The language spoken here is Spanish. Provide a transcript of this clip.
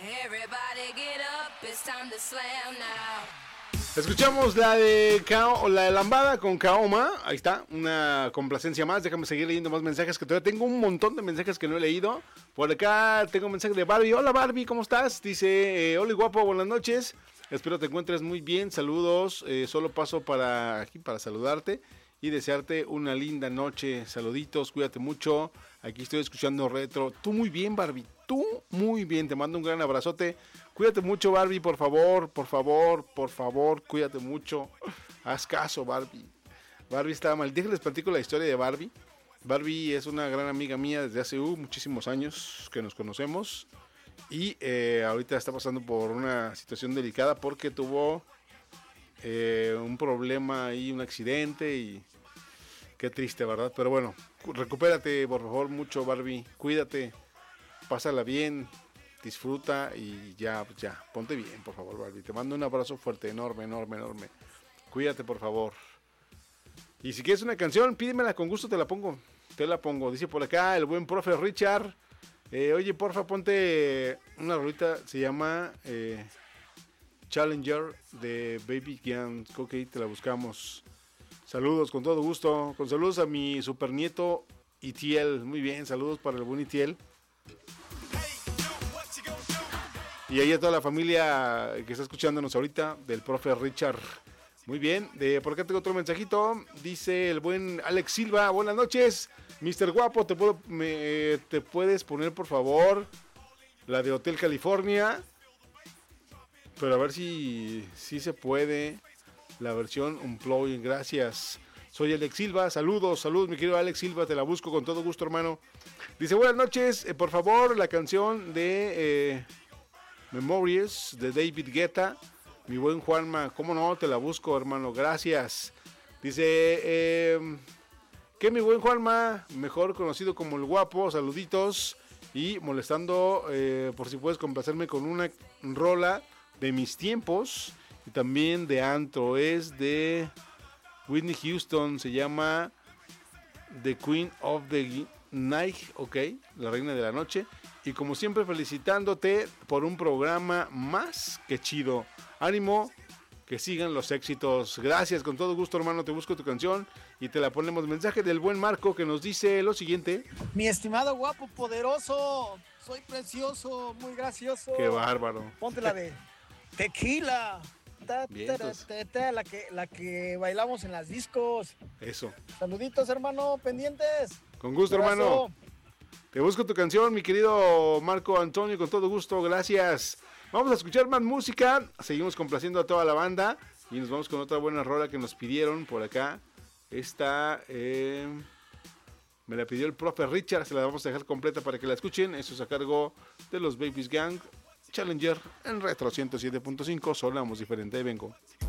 Everybody get up, it's time to slam now. Escuchamos la de la Lambada con Kaoma. Ahí está, una complacencia más. Déjame seguir leyendo más mensajes, que todavía tengo un montón de mensajes que no he leído. Por acá tengo un mensaje de Barbie. Hola Barbie, ¿cómo estás? Dice, hola guapo, buenas noches. Espero te encuentres muy bien. Saludos. Solo paso aquí para saludarte y desearte una linda noche. Saluditos, cuídate mucho. Aquí estoy escuchando Retro. Tú muy bien, Barbie. Tú muy bien. Te mando un gran abrazote. Cuídate mucho, Barbie, por favor, cuídate mucho. Haz caso, Barbie. Barbie estaba mal. Déjenles platico la historia de Barbie. Barbie es una gran amiga mía desde hace muchísimos años que nos conocemos. Y ahorita está pasando por una situación delicada porque tuvo un problema y un accidente. Y qué triste, ¿verdad? Pero bueno, recupérate, por favor, mucho, Barbie. Cuídate, pásala bien. Disfruta y ya, ponte bien, por favor, Barbie. Te mando un abrazo fuerte, enorme. Cuídate, por favor. Y si quieres una canción, pídemela, con gusto te la pongo. Dice por acá el buen profe Richard. Oye, porfa, ponte una rolita, se llama Challenger de Baby Gang. Ok, te la buscamos. Saludos, con todo gusto. Con saludos a mi super nieto Itiel. Muy bien, saludos para el buen Itiel. Y ahí a toda la familia que está escuchándonos ahorita, del profe Richard. Muy bien, por acá tengo otro mensajito. Dice el buen Alex Silva, buenas noches, Mr. Guapo, ¿te puedes poner por favor la de Hotel California? Pero a ver si se puede, la versión Unplugged, gracias. Soy Alex Silva, saludos, mi querido Alex Silva, te la busco con todo gusto, hermano. Dice, buenas noches, por favor, la canción de Memories de David Guetta. Mi buen Juanma, cómo no, te la busco, hermano, gracias. Dice que mi buen Juanma, mejor conocido como el Guapo, saluditos. Y molestando, por si puedes complacerme con una rola de mis tiempos y también de antro. Es de Whitney Houston, se llama The Queen of the Night, ok, la reina de la noche. Y como siempre, felicitándote por un programa más que chido. Ánimo, que sigan los éxitos. Gracias, con todo gusto, hermano. Te busco tu canción y te la ponemos. Mensaje del buen Marco que nos dice lo siguiente. Mi estimado Guapo, poderoso, soy precioso, muy gracioso. Qué bárbaro. Ponte la de Tequila. Vientos. La que bailamos en las discos. Eso. Saluditos, hermano, pendientes. Con gusto, hermano. Te busco tu canción, mi querido Marco Antonio, con todo gusto, gracias. Vamos a escuchar más música, seguimos complaciendo a toda la banda y nos vamos con otra buena rola que nos pidieron por acá. Esta me la pidió el profe Richard, se la vamos a dejar completa para que la escuchen. Eso es a cargo de los Babies Gang, Challenger en Retro 107.5, sonamos diferente, vengo.